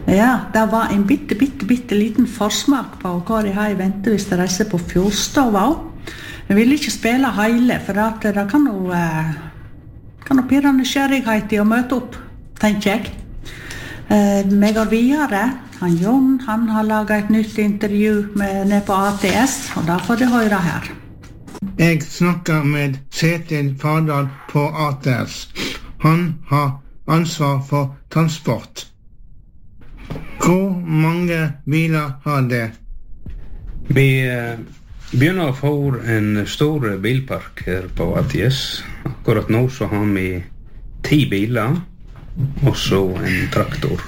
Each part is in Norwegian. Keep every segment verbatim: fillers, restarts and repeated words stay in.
Ja, det var en bitte, bitte, bitte liten forsmak på hva de har i vente hvis de reiser på fjordstova også. Jeg vil ikke spille hele, for at det kan jo, eh, kan jo pirre nysgjerrighet i å møte opp, tenker jeg. Eh, vi går videre. Han Jon, han har laget et nytt intervju med, ned på A T S, og da får de høre her. Jeg snakker med Kjetil Fardal på A T S. Han har ansvar for transport. Hvor mange biler har det? Vi eh, begynner å få en stor bilpark her på A T S. Akkurat nå så har vi ti biler, og så en traktor.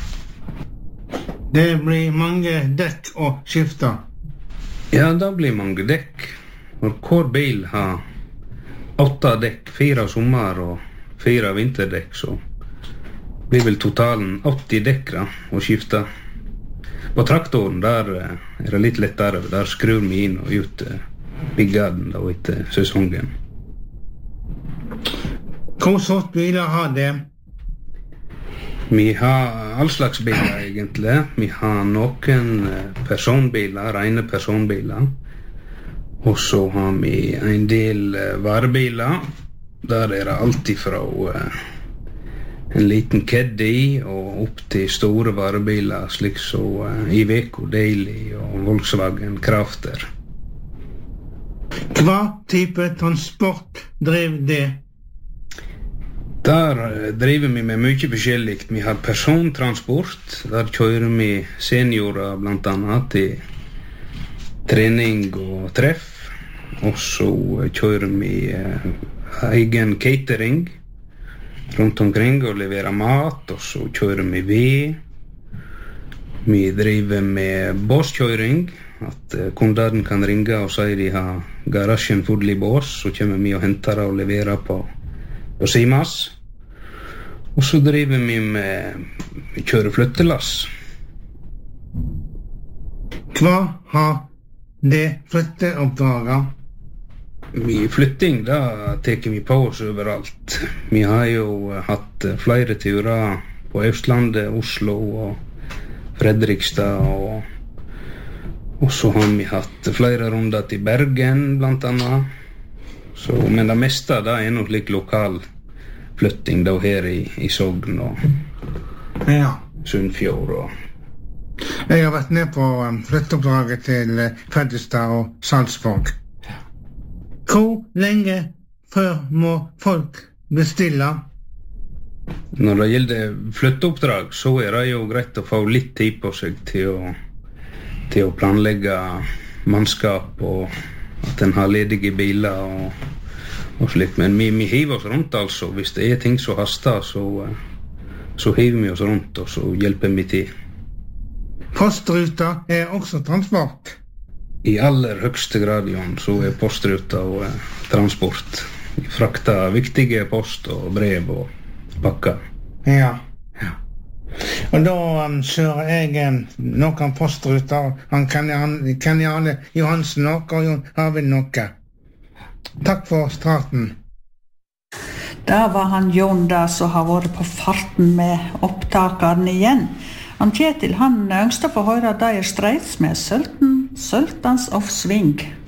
Det blir mange dekk å skifte. Ja, det blir mange dekk. Og hver bil har åtte dekk, fire sommer og fire vinterdekk, så blir vel totalen åtti dekk da, å skifte. På traktoren der er det litt lettere, der skrur vi inn og ut byggaden da etter sesongen. Hvor sort biler har det? Vi har all slags biler egentlig. Vi har noen personbiler, rene personbiler. Og så har vi en del varebiler. Der er det alltid fra en liten Caddy og opp til store varebiler, slik som Iveco Daily og Volkswagen Crafter. Hva type transport driver det? Der driver vi med mye forskjellig. Vi har persontransport. Der kjører vi seniorer blant annet til trening og treff. Og så kjører vi egen catering rundt omkring og leverer mat, og så kjører vi ved. Vi driver med båskjøring, at kundene kan ringe og si de har garasjen full i bås, så kommer vi og henter og leverer på, på Simas. Og så driver vi med vi kjører flyttelass. Hva har det flytteoppdraget? Vi flytting, da teker vi på oss overalt. Vi har jo hatt flere turer på Østlandet, Oslo og Fredrikstad, og, og så har vi hatt flere runder til Bergen, blant annet. Så, men det meste da er nok litt lokal flytting da her i, i Sogn og ja. Sunnfjord. Og. Jeg har vært ned på flytteoppdraget til Fredrikstad og Salzburg. Hvor lenge før må folk bestille? Når det gjelder flytteoppdrag, så er det jo greit å få litt tid på seg til å, til å planlegge mannskap, og at en har ledige biler og, og slikt. Men vi, vi hiver oss rundt altså. Hvis det er ting som haster, så, så hiver vi oss rundt, og så hjelper vi til. Postruta er også transport. I aller høgste grad, Jon, så er postruta og eh, transport. Vi frakter viktige post og brev og pakker. Ja. Ja. Og da um, kjører jeg um, noen postruter, og han kan Jarle Johansen noe, og Jon Harvind noe. Takk for starten. Da var han Jon da som har vært på farten med opptakeren igjen. Han Kjetil, han ønsker å få høre Dire Straits med Sultan, Sultans of Swing.